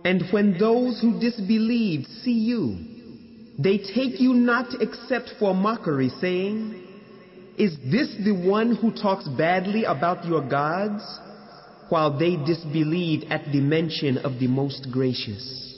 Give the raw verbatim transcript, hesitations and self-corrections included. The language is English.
And when those who disbelieved see you, they take you not except for mockery, saying, "Is this the one who talks badly about your gods?" While they disbelieved at the mention of the Most Gracious.